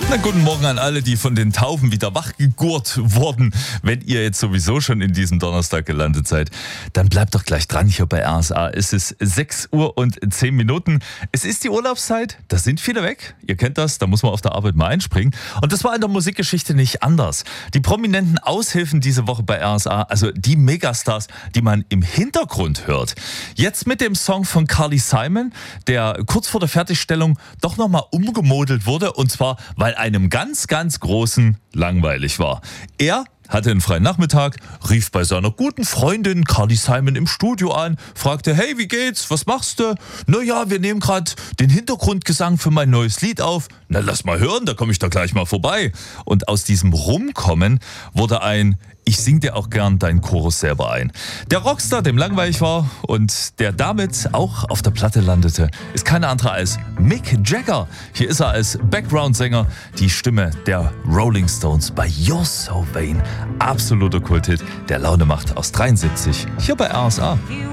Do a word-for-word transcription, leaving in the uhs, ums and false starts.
Na, guten Morgen an alle, die von den Tauben wieder wachgegurt wurden. Wenn ihr jetzt sowieso schon in diesem Donnerstag gelandet seid, dann bleibt doch gleich dran hier bei R S A. Es ist sechs Uhr und zehn Minuten. Es ist die Urlaubszeit, da sind viele weg. Ihr kennt das, da muss man auf der Arbeit mal einspringen. Und das war in der Musikgeschichte nicht anders. Die prominenten Aushilfen diese Woche bei R S A, also die Megastars, die man im Hintergrund hört. Jetzt mit dem Song von Carly Simon, der kurz vor der Fertigstellung doch nochmal umgemodelt wurde. Und zwar, weil einem ganz, ganz Großen langweilig war. Er hatte einen freien Nachmittag, rief bei seiner guten Freundin Carly Simon im Studio an, fragte, hey, wie geht's, was machst du? Naja, wir nehmen gerade den Hintergrundgesang für mein neues Lied auf. Na, lass mal hören, da komme ich doch gleich mal vorbei. Und aus diesem Rumkommen wurde ein Ich sing dir auch gern deinen Chorus selber ein. Der Rockstar, dem langweilig war und der damit auch auf der Platte landete, ist keine andere als Mick Jagger. Hier ist er als Background-Sänger, die Stimme der Rolling Stones bei You're So Vain. Absoluter Kulthit, der Laune macht aus dreiundsiebzig, hier bei R S A.